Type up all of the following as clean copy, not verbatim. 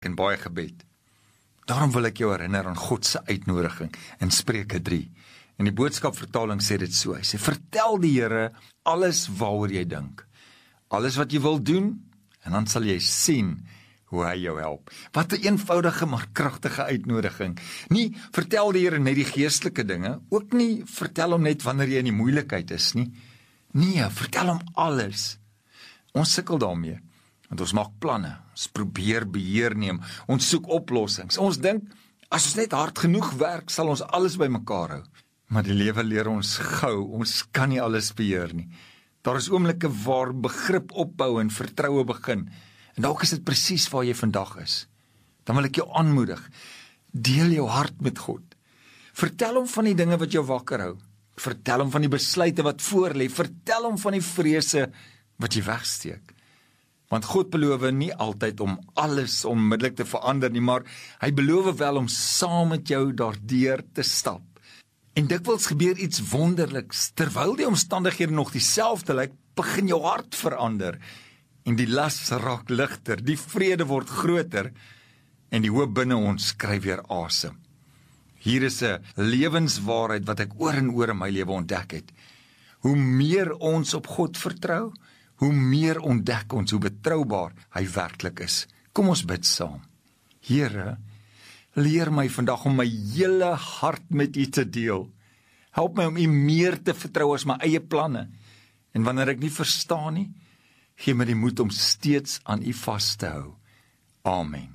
en baie gebed. Daarom wil ek jou herinner aan God se uitnodiging in Spreuke 3. En die boodskapvertaling sê dit so, hy sê, vertel die Here alles waaroor jy dink, alles wat jy wil doen, en dan sal jy sien hoe hy jou help. Wat 'n eenvoudige maar kragtige uitnodiging. Nie vertel die Here net die geestelike dinge, ook nie vertel hom net wanneer jy in die moeilikheid is nie. Nee, vertel hom alles. Ons sukkel daarmee, want ons maak planne, ons probeer beheer neem, ons soek oplossings. Ons dink, as ons net hard genoeg werk, sal ons alles bymekaar hou. Maar die lewe leer ons gou, ons kan nie alles beheer nie. Daar is oomblikke waar begrip opbou en vertroue begin. En dalk is dit presies waar jy vandag is. Dan wil ek jou aanmoedig, deel jou hart met God. Vertel hom van die dinge wat jou wakker hou. Vertel hom van die besluite wat voor lê. Vertel hom van die vrese wat jy wegsteek. Want God beloof nie altyd om alles onmiddellik te verander nie, maar hy beloof wel om saam met jou daardeur te stap. En dikwels gebeur iets wonderliks, terwyl die omstandighede nog dieselfde lyk, begin jou hart verander, en die las raak ligter, die vrede word groter, en die hoop binne ons kry weer asem. Hier is 'n lewenswaarheid wat ek oor en oor in my lewe ontdek het. Hoe meer ons op God vertrou, hoe meer ontdek ons hoe betroubaar hy werklik is. Kom ons bid saam. Here, leer my vandag om my hele hart met U te deel. Help my om U meer te vertrou as my eie planne. En wanneer ek nie verstaan nie, gee my die moed om steeds aan U vas te hou. Amen.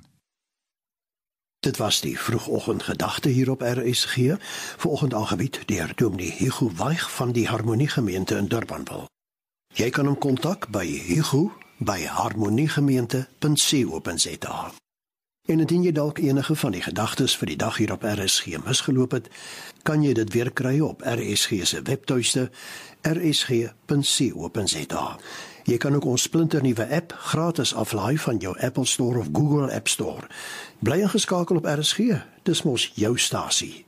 Dit was die vroegoggendgedagte hier op RSG, vanoggend aangebied deur Dominee Hugo Waig van die Harmoniegemeente in Durbanville. Jy kan hom kontak by Hugo by harmoniegemeente.co.za. En indien jy dalk enige van die gedagtes vir die dag hier op RSG misgeloop het, kan jy dit weer kry op RSG se webtuiste rsg.co.za. Jy kan ook ons splinternuwe app gratis aflaai van jou Apple Store of Google App Store. Bly ingeskakel op RSG, dis mos jou stasie.